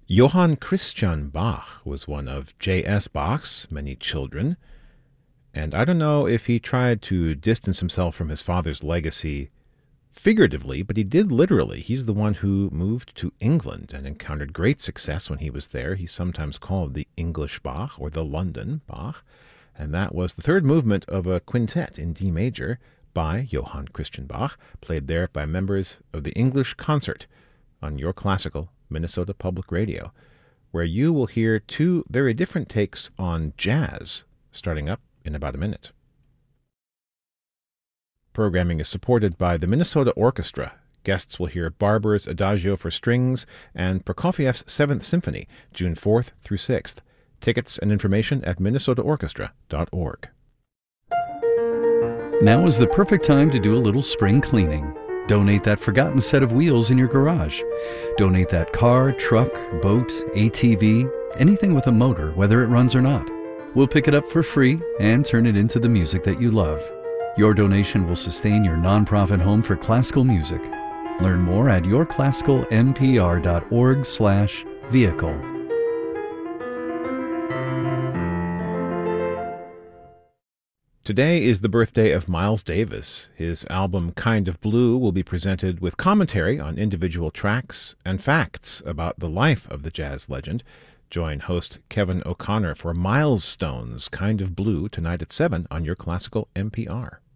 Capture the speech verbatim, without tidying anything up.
Johann Christian Bach was one of J S. Bach's many children, and I don't know if he tried to distance himself from his father's legacy figuratively, but he did literally. He's the one who moved to England and encountered great success when he was there. He's sometimes called the English Bach or the London Bach, and that was the third movement of a quintet in D major by Johann Christian Bach, played there by members of the English Concert on Your Classical Minnesota Public Radio, where you will hear two very different takes on jazz, starting up in about a minute. Programming is supported by the Minnesota Orchestra. Guests will hear Barber's Adagio for Strings and Prokofiev's Seventh Symphony, June fourth through sixth. Tickets and information at minnesota orchestra dot org. Now is the perfect time to do a little spring cleaning. Donate that forgotten set of wheels in your garage. Donate that car, truck, boat, A T V, anything with a motor, whether it runs or not. We'll pick it up for free and turn it into the music that you love. Your donation will sustain your nonprofit home for classical music. Learn more at your classical m p r dot org slash vehicle. Today is the birthday of Miles Davis. His album Kind of Blue will be presented with commentary on individual tracks and facts about the life of the jazz legend. Join host Kevin O'Connor for Milestones Kind of Blue tonight at seven on Your Classical N P R.